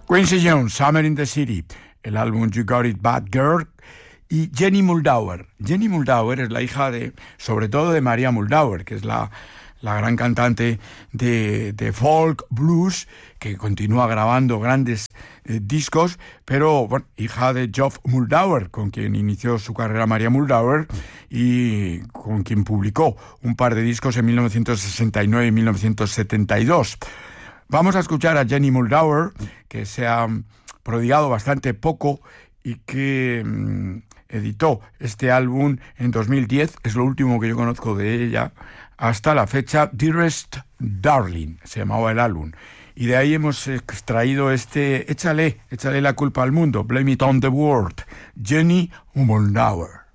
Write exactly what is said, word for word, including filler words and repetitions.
Quincy Jones, Summer in the City, el álbum You Got It Bad Girl, y Jenny Muldaur. Jenny Muldaur es la hija de, sobre todo de María Muldaur, que es la, la gran cantante de, de folk blues, que continúa grabando grandes eh, discos, pero bueno, hija de Geoff Muldaur, con quien inició su carrera María Muldaur y con quien publicó un par de discos en mil novecientos sesenta y nueve y mil novecientos setenta y dos. Vamos a escuchar a Jenny Muldaur, que se ha prodigado bastante poco y que mmm, editó este álbum en dos mil diez, es lo último que yo conozco de ella, hasta la fecha. Dearest Darling se llamaba el álbum. Y de ahí hemos extraído este Échale, échale la culpa al mundo, Blame It on the World, Jenny Muldaur.